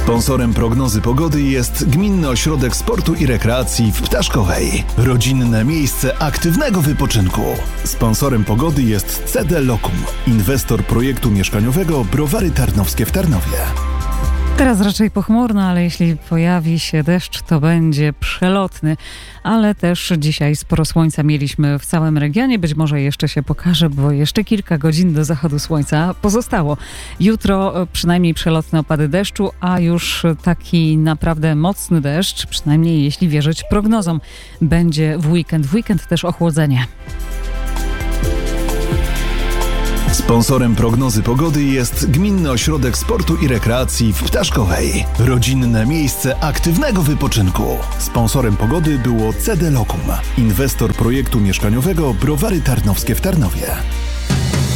Sponsorem prognozy pogody jest Gminny Ośrodek Sportu i Rekreacji w Ptaszkowej. Rodzinne miejsce aktywnego wypoczynku. Sponsorem pogody jest CD Locum, inwestor projektu mieszkaniowego Browary Tarnowskie w Tarnowie. Teraz raczej pochmurno, ale jeśli pojawi się deszcz, to będzie przelotny. Ale też dzisiaj sporo słońca mieliśmy w całym regionie. Być może jeszcze się pokaże, bo jeszcze kilka godzin do zachodu słońca pozostało. Jutro przynajmniej przelotne opady deszczu, a już taki naprawdę mocny deszcz, przynajmniej jeśli wierzyć prognozom, będzie w weekend. W weekend też ochłodzenie. Sponsorem prognozy pogody jest Gminny Ośrodek Sportu i Rekreacji w Ptaszkowej. Rodzinne miejsce aktywnego wypoczynku. Sponsorem pogody było CD Locum, inwestor projektu mieszkaniowego Browary Tarnowskie w Tarnowie.